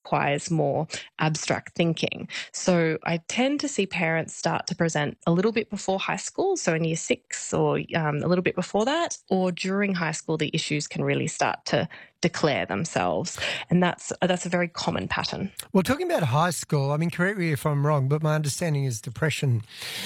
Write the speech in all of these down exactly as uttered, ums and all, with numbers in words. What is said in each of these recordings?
requires more abstract thinking. So I tend to see parents start to present a little bit before high school, so in year six or um, a little bit before that, or during high school, the issues can really start to declare themselves. And that's that's a very common pattern. Well, talking about high school, I mean, correct me if I'm wrong, but my understanding is depression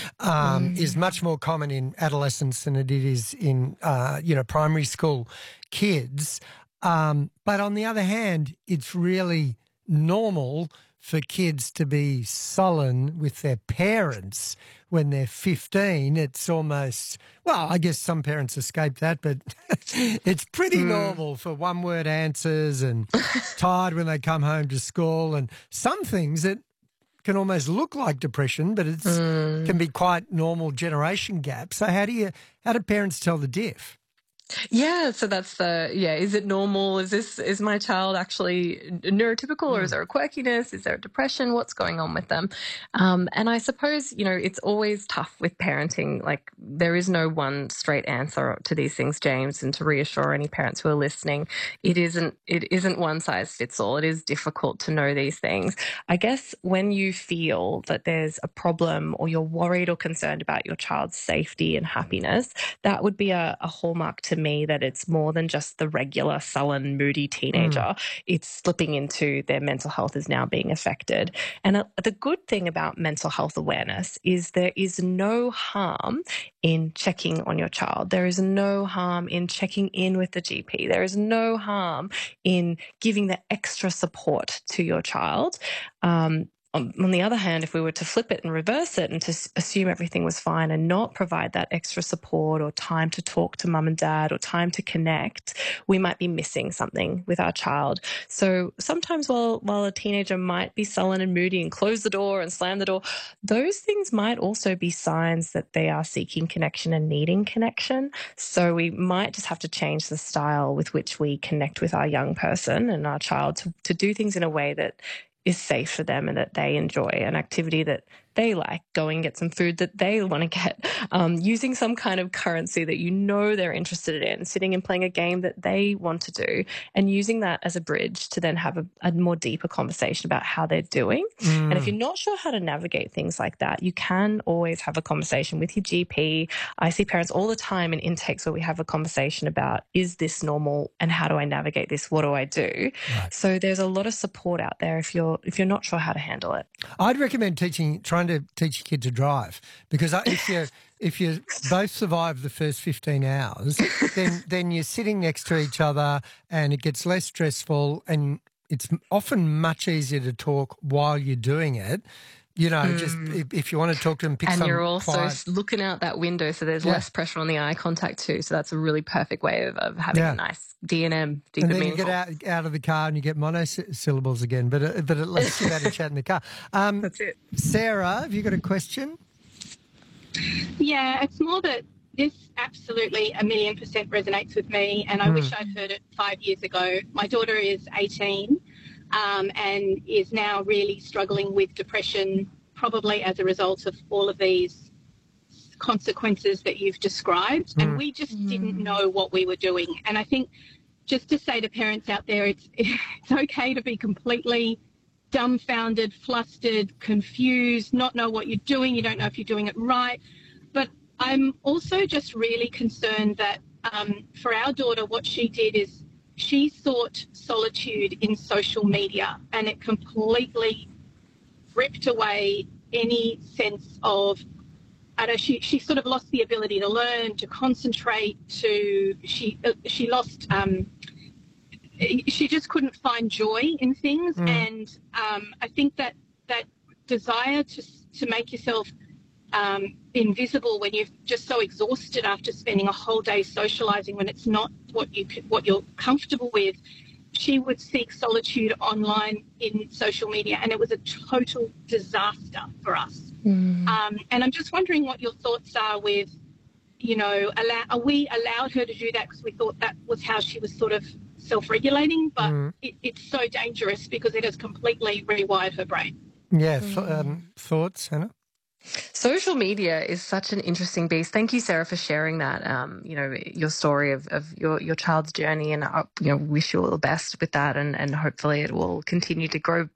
um, mm. is much more common in adolescence than it is in, uh, you know, primary school kids. Um, but on the other hand, it's really normal for kids to be sullen with their parents when they're fifteen. It's almost, well, I guess some parents escape that, but it's pretty mm. normal for one-word answers and tired when they come home to school, and some things that can almost look like depression, but it's mm. can be quite normal generation gaps. So how do you, how do parents tell the diff? Yeah, so that's the, yeah, is it normal? Is this, is my child actually neurotypical, or is there a quirkiness? Is there a depression? What's going on with them? Um, and I suppose, you know, it's always tough with parenting. Like, there is no one straight answer to these things, James, and to reassure any parents who are listening, it isn't, it isn't one size fits all. It is difficult to know these things. I guess when you feel that there's a problem, or you're worried or concerned about your child's safety and happiness, that would be a, a hallmark to me that it's more than just the regular sullen, moody teenager. Mm. It's slipping into their mental health is now being affected. And uh, the good thing about mental health awareness is there is no harm in checking on your child. There is no harm in checking in with the G P. There is no harm in giving the extra support to your child. Um, On the other hand, if we were to flip it and reverse it and to assume everything was fine and not provide that extra support or time to talk to mum and dad or time to connect, we might be missing something with our child. So sometimes while, while a teenager might be sullen and moody and close the door and slam the door, those things might also be signs that they are seeking connection and needing connection. So we might just have to change the style with which we connect with our young person and our child to, to do things in a way that is safe for them and that they enjoy, an activity that they like, going and get some food that they want to get, um, using some kind of currency that you know they're interested in, sitting and playing a game that they want to do, and using that as a bridge to then have a, a more deeper conversation about how they're doing. Mm. And if you're not sure how to navigate things like that, you can always have a conversation with your G P. I see parents all the time in intakes where we have a conversation about, is this normal and how do I navigate this? What do I do? Right. So there's a lot of support out there if you're if you're not sure how to handle it. I'd recommend teaching, trying to teach your kid to drive, because if you if you both survive the first fifteen hours, then then you're sitting next to each other and it gets less stressful, and it's often much easier to talk while you're doing it. You know, mm. just if, if you want to talk to them, pick and some you're also quiet. looking out that window, so there's yeah. less pressure on the eye contact too. So that's a really perfect way of, of having yeah. a nice D and M, deep and, and then meaningful. you get out, out of the car and you get monosyllables again, but uh, but at least you've had a chat in the car. Um, that's it. Sarah, have you got a question? Yeah, it's more that this absolutely a million percent resonates with me, and I mm. wish I'd heard it five years ago. My daughter is eighteen um, and is now really struggling with depression, probably as a result of all of these consequences that you've described. Mm. And we just mm. didn't know what we were doing. And I think just to say to parents out there, it's, it's okay to be completely dumbfounded, flustered, confused, not know what you're doing. You don't know if you're doing it right. But I'm also just really concerned that um, for our daughter, what she did is she sought solitude in social media, and it completely ripped away any sense of, I don't know, she, she sort of lost the ability to learn, to concentrate, to, she, uh, she lost, um, she just couldn't find joy in things. Mm. And um, I think that that desire to, to make yourself um, invisible when you're just so exhausted after spending a whole day socialising, when it's not what, you, what you're comfortable with, she would seek solitude online in social media, and it was a total disaster for us. Mm. Um, and I'm just wondering what your thoughts are with, you know, allow, are we allowed her to do that because we thought that was how she was sort of self-regulating, but mm. it, it's so dangerous because it has completely rewired her brain. Yeah, mm. um, thoughts, Hannah? Social media is such an interesting beast. Thank you, Sarah, for sharing that. Um, you know, your story of, of your, your child's journey, and I, you know, wish you all the best with that, and, and hopefully it will continue to grow